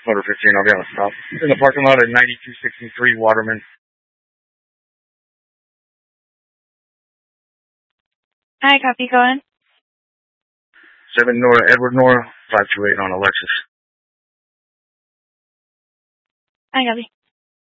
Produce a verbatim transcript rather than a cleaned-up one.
Motor fifteen, I'll be on the stop. In the parking lot at ninety-two sixty-three Waterman. Hi, copy, go on. seven Nora, Edward Nora, five two eight on Alexis. Hi, copy.